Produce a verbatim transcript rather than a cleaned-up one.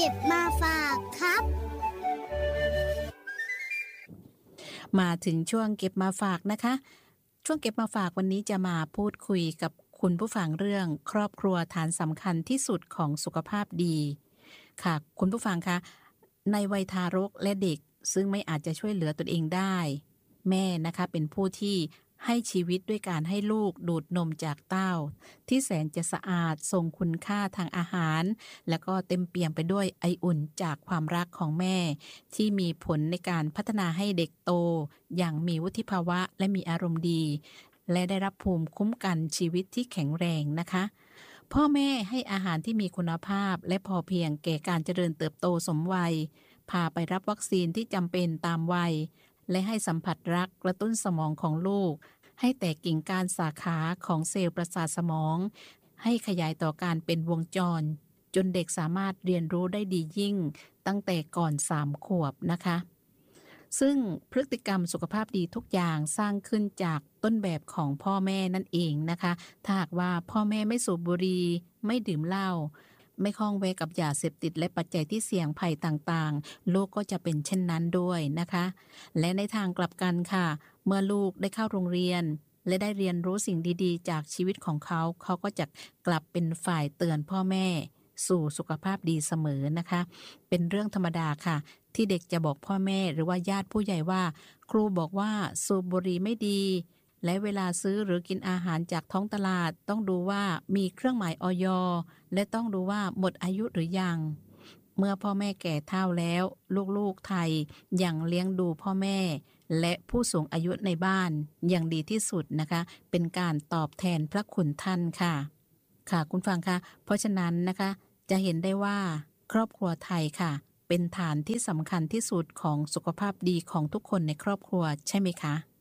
ก็บมาฝากครับมาถึงช่วงเก็บมาฝากนะคะช่วงเก็บมาฝากวันนี้จะมาพูดคุยกับคุณผู้ฟังเรื่องครอบครัวฐานสำคัญที่สุดของสุขภาพดีค่ะคุณผู้ฟังคะในวัยทารกและเด็กซึ่งไม่อาจจะช่วยเหลือตนเองได้แม่นะคะเป็นผู้ที่ให้ชีวิตด้วยการให้ลูกดูดนมจากเต้าที่แสนจะสะอาดทรงคุณค่าทางอาหารและก็เต็มเปี่ยมไปด้วยไออุ่นจากความรักของแม่ที่มีผลในการพัฒนาให้เด็กโตอย่างมีวุฒิภาวะและมีอารมณ์ดีและได้รับภูมิคุ้มกันชีวิตที่แข็งแรงนะคะพ่อแม่ให้อาหารที่มีคุณภาพและพอเพียงแก่การเจริญเติบโตสมวัยพาไปรับวัคซีนที่จำเป็นตามวัยและให้สัมผัสรักกระตุ้นสมองของลูกให้แตกกิ่งก้านสาขาของเซลล์ประสาทสมองให้ขยายต่อการเป็นวงจรจนเด็กสามารถเรียนรู้ได้ดียิ่งตั้งแต่ก่อนสามขวบนะคะซึ่งพฤติกรรมสุขภาพดีทุกอย่างสร้างขึ้นจากต้นแบบของพ่อแม่นั่นเองนะคะถ้าหากว่าพ่อแม่ไม่สูบบุหรี่ไม่ดื่มเหล้าไม่คล้องแวะกับยาเสพติดและปัจจัยที่เสี่ยงภัยต่างๆลูกก็จะเป็นเช่นนั้นด้วยนะคะและในทางกลับกันค่ะเมื่อลูกได้เข้าโรงเรียนและได้เรียนรู้สิ่งดีๆจากชีวิตของเขาเขาก็จะกลับเป็นฝ่ายเตือนพ่อแม่สู่สุขภาพดีเสมอนะคะเป็นเรื่องธรรมดาค่ะที่เด็กจะบอกพ่อแม่หรือว่าญาติผู้ใหญ่ว่าครูบอกว่าสูบบุหรี่ไม่ดีและเวลาซื้อหรือกินอาหารจากท้องตลาดต้องดูว่ามีเครื่องหมายอย.และต้องดูว่าหมดอายุหรือยังเมื่อพ่อแม่แก่เฒ่าแล้วลูกๆไทยยังเลี้ยงดูพ่อแม่และผู้สูงอายุในบ้านอย่างดีที่สุดนะคะเป็นการตอบแทนพระคุณท่านค่ะค่ะคุณฟังคะเพราะฉะนั้นนะคะจะเห็นได้ว่าครอบครัวไทยค่ะเป็นฐานที่สำคัญที่สุดของสุขภาพดีของทุกคนในครอบครัวใช่ไหมคะ